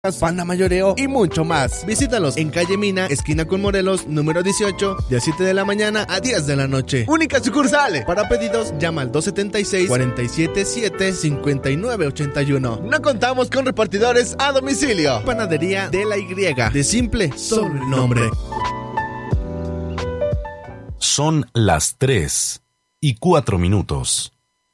panda mayoreo y mucho más. Visítalos en calle Mina, esquina con Morelos, número 18, de 7 de la mañana a 10 de la noche. Única sucursal. Para pedidos, llama al 276-477-5981. No contamos con repartidores a domicilio. Panadería de la Y, de simple sobrenombre. Son las 3:04.